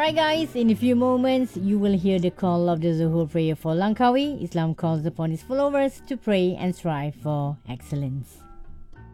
Alright guys, in a few moments you will hear the call of the Zuhur prayer for Langkawi. Islam calls upon its followers to pray and strive for excellence.